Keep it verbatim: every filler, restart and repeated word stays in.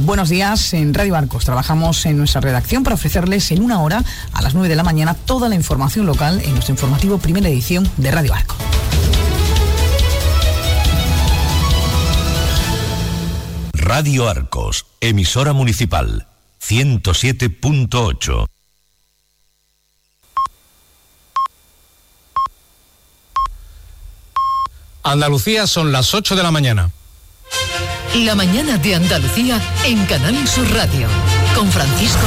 Buenos días. En Radio Arcos trabajamos en nuestra redacción para ofrecerles en una hora, a las nueve de la mañana, toda la información local en nuestro informativo Primera Edición de Radio Arcos. Radio Arcos, emisora municipal, ciento siete punto ocho. Andalucía, son las ocho de la mañana. La mañana de Andalucía en Canal Sur Radio, con Francisco